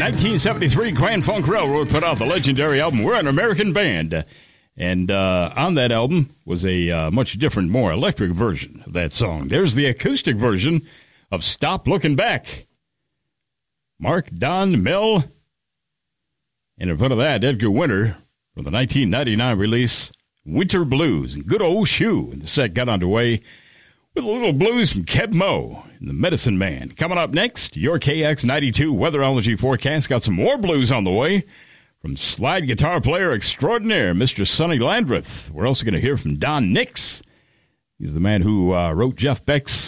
1973, Grand Funk Railroad put out the legendary album, We're an American Band. And on that album was a much different, more electric version of that song. There's the acoustic version of Stop Looking Back. Mark, Don, Mel, and in front of that, Edgar Winter from the 1999 release, Winter Blues. And Good Old Shoe. And the set got underway with a little blues from Keb Mo and the Medicine Man. Coming up next, your KX92 Weatherology forecast. Got some more blues on the way from slide guitar player extraordinaire, Mr. Sonny Landreth. We're also going to hear from Don Nix. He's the man who wrote Jeff Beck's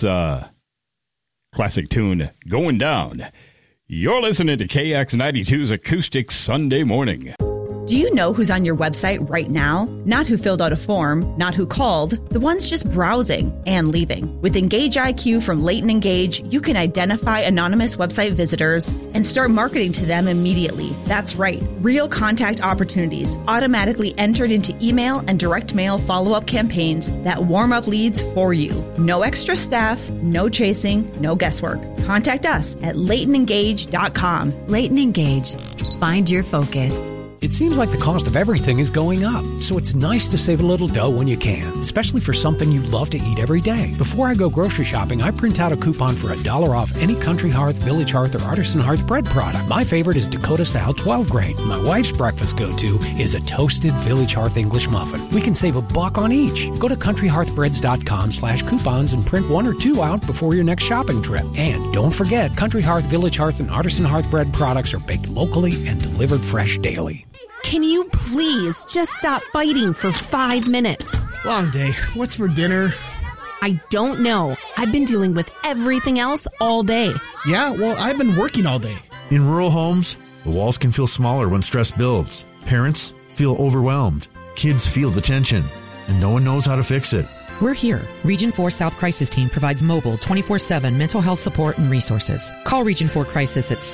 classic tune, Going Down. You're listening to KX92's Acoustic Sunday Morning. Do you know who's on your website right now? Not who filled out a form, not who called, the ones just browsing and leaving. With Engage IQ from Leighton Engage, you can identify anonymous website visitors and start marketing to them immediately. That's right, real contact opportunities automatically entered into email and direct mail follow-up campaigns that warm up leads for you. No extra staff, no chasing, no guesswork. Contact us at LeightonEngage.com. Leighton Engage. Find your focus. It seems like the cost of everything is going up, so it's nice to save a little dough when you can, especially for something you love to eat every day. Before I go grocery shopping, I print out a coupon for $1 off any Country Hearth, Village Hearth, or Artisan Hearth bread product. My favorite is Dakota Style 12 grain. My wife's breakfast go-to is a toasted Village Hearth English muffin. We can save $1 on each. Go to countryhearthbreads.com/coupons and print 1 or 2 out before your next shopping trip. And don't forget, Country Hearth, Village Hearth, and Artisan Hearth bread products are baked locally and delivered fresh daily. Can you please just stop fighting for 5 minutes? Long day. What's for dinner? I don't know. I've been dealing with everything else all day. Yeah, well, I've been working all day. In rural homes, the walls can feel smaller when stress builds. Parents feel overwhelmed. Kids feel the tension, and no one knows how to fix it. We're here. Region 4 South Crisis Team provides mobile 24/7 mental health support and resources. Call Region 4 Crisis at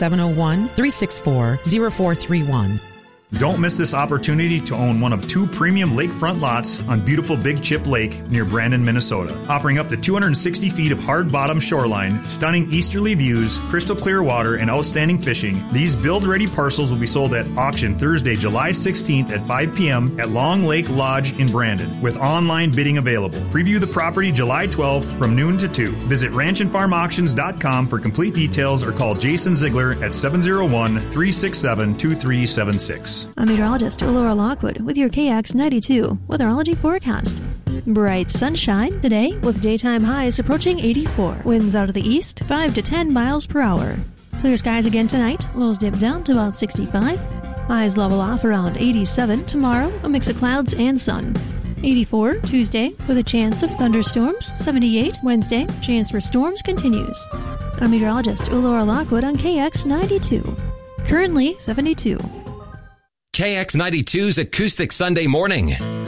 701-364-0431. Don't miss this opportunity to own one of 2 premium lakefront lots on beautiful Big Chip Lake near Brandon, Minnesota. Offering up to 260 feet of hard-bottom shoreline, stunning easterly views, crystal clear water, and outstanding fishing, these build-ready parcels will be sold at auction Thursday, July 16th at 5 p.m. at Long Lake Lodge in Brandon, with online bidding available. Preview the property July 12th from noon to 2. Visit ranchandfarmauctions.com for complete details or call Jason Ziegler at 701-367-2376. I'm meteorologist Laura Lockwood with your KX92 Weatherology forecast. Bright sunshine today with daytime highs approaching 84. Winds out of the east 5 to 10 miles per hour. Clear skies again tonight. Lows dip down to about 65. Highs level off around 87 tomorrow. A mix of clouds and sun. 84 Tuesday with a chance of thunderstorms. 78 Wednesday. Chance for storms continues. I'm meteorologist Laura Lockwood on KX92. Currently 72. KX92's Acoustic Sunday Morning.